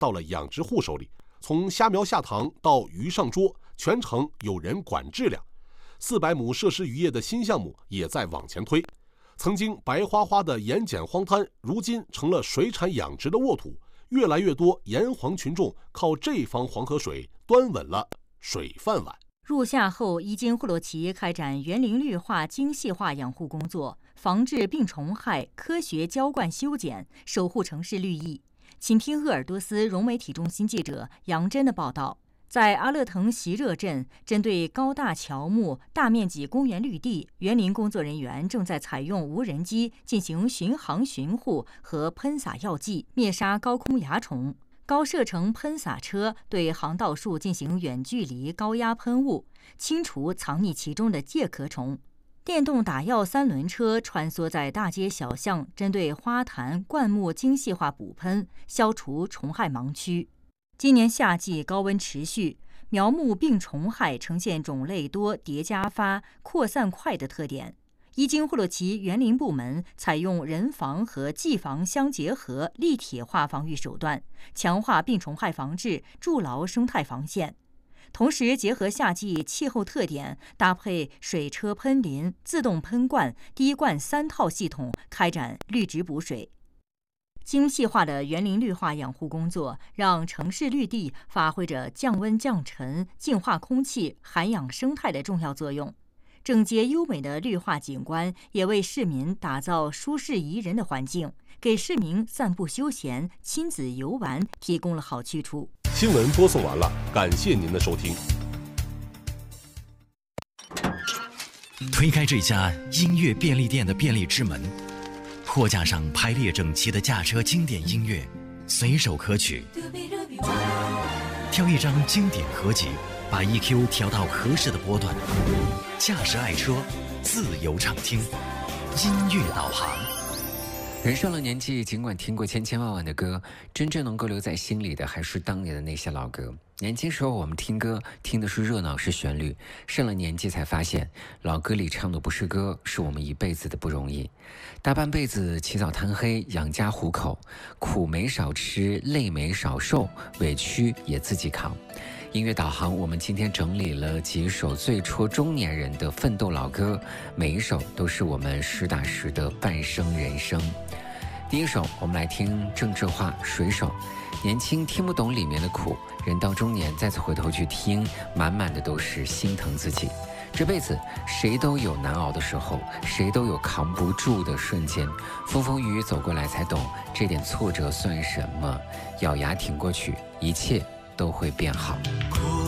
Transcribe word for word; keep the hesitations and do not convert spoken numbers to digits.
到了养殖户手里，从虾苗下塘到鱼上桌，全程有人管质量。四百亩设施渔业的新项目也在往前推。曾经白花花的盐碱荒滩，如今成了水产养殖的沃土。越来越多盐黄群众靠这方黄河水端稳了水饭碗。 入夏后，伊金霍洛奇开展园林绿化精细化养护工作，防治病虫害，科学浇灌修剪，守护城市绿意。请听鄂尔多斯融媒体中心记者杨真的报道。在阿勒腾席热镇，针对高大乔木、大面积公园绿地，园林工作人员正在采用无人机进行巡航巡护和喷洒药剂，灭杀高空蚜虫。高射程喷洒车对航道树进行远距离高压喷雾，清除藏匿其中的介壳虫。电动打药三轮车穿梭在大街小巷，针对花坛、灌木精细化补喷，消除虫害盲区。今年夏季高温持续，苗木病虫害呈现种类多、叠加发、扩散快的特点。伊金霍洛奇园林部门采用人防和技防相结合立体化防御手段，强化病虫害防治，筑牢生态防线。同时结合夏季气候特点，搭配水车喷淋、自动喷灌、滴灌三套系统，开展绿植补水。精细化的园林绿化养护工作，让城市绿地发挥着降温降尘、净化空气、涵养生态的重要作用。整洁优美的绿化景观也为市民打造舒适宜人的环境，给市民散步休闲、亲子游玩提供了好去处。 新闻播送完了，感谢您的收听。 推开这家音乐便利店的便利之门，货架上排列整齐的驾车经典音乐，随手可取。挑一张经典合集，把 E Q 调到合适的波段，驾驶爱车，自由畅听，音乐导航。 人上了年纪，尽管听过千千万万的歌，真正能够留在心里的还是当年的那些老歌。年轻时候我们听歌听的是热闹，是旋律，上了年纪才发现老歌里唱的不是歌，是我们一辈子的不容易。大半辈子起早贪黑养家糊口，苦没少吃，累没少受，委屈也自己扛。音乐导航，我们今天整理了几首最戳中年人的奋斗老歌，每一首都是我们实打实的半生人生。第一首我们来听郑智化《水手》。年轻听不懂里面的苦，人到中年再次回头去听，满满的都是心疼自己。这辈子谁都有难熬的时候，谁都有扛不住的瞬间，风风雨雨走过来才懂这点挫折算什么，咬牙挺过去，一切都会变好。 苦